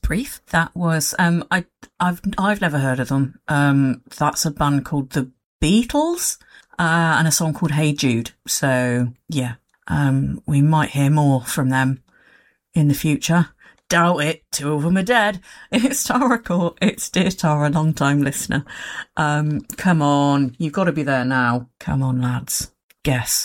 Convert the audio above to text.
Brief. That was I've never heard of them. That's a band called the Beatles, and a song called Hey Jude. So yeah, we might hear more from them in the future. Doubt it. Two of them are dead. It's Tara Court. It's Dear Tara, long time listener. Come on, you've got to be there now. Come on, lads. Guess.